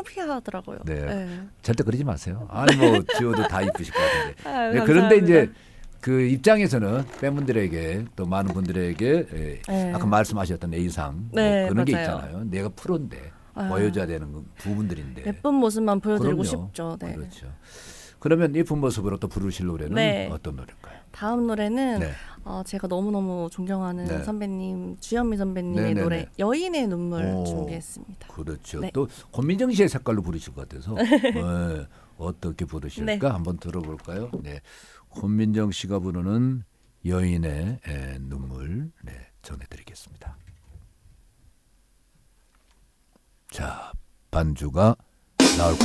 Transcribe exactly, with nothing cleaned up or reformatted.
창피하더라고요. 네. 네. 절대 그러지 마세요. 아니 뭐 지워도 다 이쁘실 것 같은데. 아유, 네, 그런데 이제 그 입장에서는 팬분들에게 또 많은 분들에게 예, 네. 아까 말씀하셨던 A상 네, 뭐 그런 게 맞아요. 있잖아요. 내가 프로인데 아유. 보여줘야 되는 건 부분들인데. 예쁜 모습만 보여드리고 그럼요. 싶죠. 네. 그렇죠. 그러면 예쁜 모습으로 또 부르실 노래는 네. 어떤 노래일까요? 다음 노래는 네. 어, 제가 너무너무 존경하는 네. 선배님 주현미 선배님의 네네네. 노래 여인의 눈물 오, 준비했습니다. 그렇죠. 네. 또 권민정 씨의 색깔로 부르실 것 같아서 네, 어떻게 부르실까 네. 한번 들어볼까요? 네, 권민정 씨가 부르는 여인의 에, 눈물 네, 전해드리겠습니다. 자, 반주가 나올 것